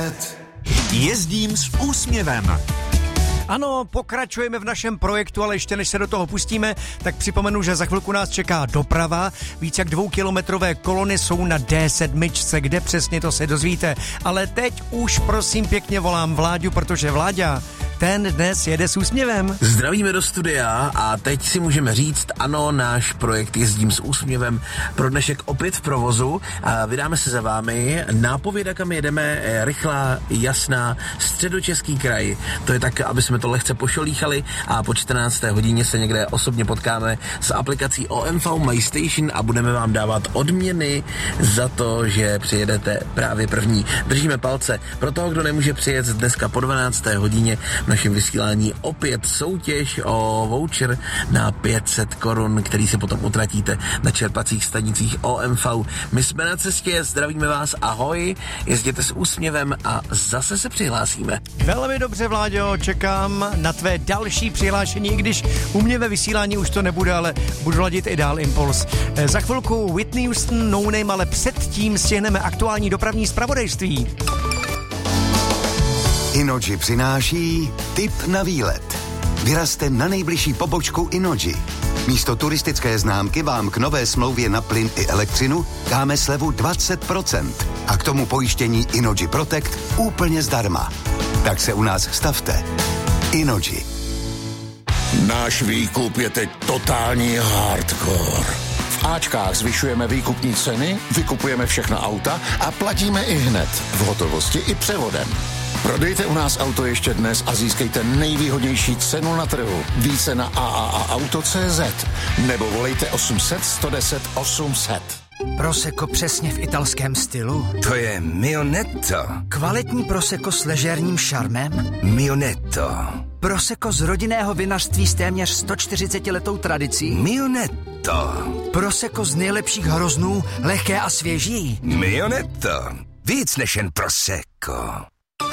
Výlet. Jezdím s úsměvem. Ano, pokračujeme v našem projektu, ale ještě než se do toho pustíme, tak připomenu, že za chvilku nás čeká doprava. Víc jak 2kilometrové kolony jsou na D7, kde přesně to se dozvíte. Ale teď už prosím pěkně volám Vláďu, protože Vláďa, ten dnes jede s úsměvem. Zdravíme do studia a teď si můžeme říct, ano, náš projekt Jezdím s úsměvem pro dnešek opět v provozu a vydáme se za vámi. Nápověda, kam jedeme, rychlá, jasná, Středočeský kraj. To je tak, aby jsme to lehce pošolíchali a po 14. hodině se někde osobně potkáme s aplikací OMV My Station a budeme vám dávat odměny za to, že přijedete právě první. Držíme palce. Pro toho, kdo nemůže přijet dneska po 12. hodině, v našem vysílání opět soutěž o voucher na 500 korun, který si potom utratíte na čerpacích stanicích OMV. My jsme na cestě, zdravíme vás, ahoj, jezděte s úsměvem a zase se přihlásíme. Velmi dobře, Vláďo, čekám na tvé další přihlášení, i když u mě ve vysílání už to nebude, ale budu ladit i dál Impuls. Za chvilku Whitney Houston, No Name, ale předtím stihneme aktuální dopravní zpravodajství. Innogy přináší tip na výlet. Vyrazte na nejbližší pobočku Innogy. Místo turistické známky vám k nové smlouvě na plyn i elektřinu dáme slevu 20% a k tomu pojištění Innogy Protect úplně zdarma. Tak se u nás stavte. Innogy. Náš výkup je teď totální hardcore. V Ačkách zvyšujeme výkupní ceny, vykupujeme všechna auta a platíme i hned, v hotovosti i převodem. Prodejte u nás auto ještě dnes a získejte nejvýhodnější cenu na trhu. Více na AAAauto.cz nebo volejte 800 110 800. Prosecco přesně v italském stylu? To je Mionetto. Kvalitní Prosecco s ležérním šarmem? Mionetto. Prosecco z rodinného vinařství s téměř 140letou tradicí? Mionetto. Prosecco z nejlepších hroznů, lehké a svěží? Mionetto. Víc než jen Prosecco.